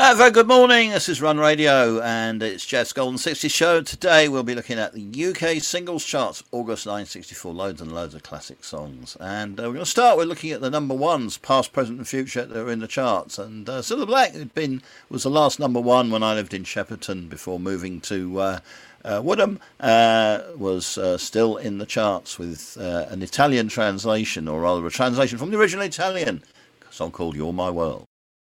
Very good morning. This is Run Radio, and it's Jeff's Golden 60 show. Today we'll be looking at the UK singles charts, August 1964. Loads and loads of classic songs. And we're going to start with looking at the number ones, past, present, and future that are in the charts. And Cilla Black was the last number one when I lived in Shepperton before moving to Woodham. Was still in the charts with an Italian translation, or rather a translation from the original Italian, a song called "You're My World."